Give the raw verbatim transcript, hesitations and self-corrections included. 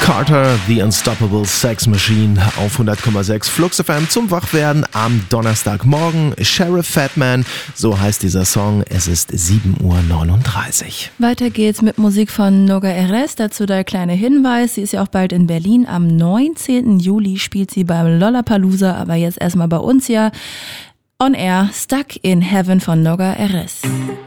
Carter, The Unstoppable Sex Machine auf hundert Komma sechs Flux F M zum Wachwerden am Donnerstagmorgen. Sheriff Fatman, so heißt dieser Song. Es ist sieben Uhr neununddreißig. Weiter geht's mit Musik von Noga Erez. Dazu der kleine Hinweis. Sie ist ja auch bald in Berlin. Am neunzehnten Juli spielt sie beim Lollapalooza, aber jetzt erstmal bei uns ja on air. Stuck in Heaven von Noga Erez.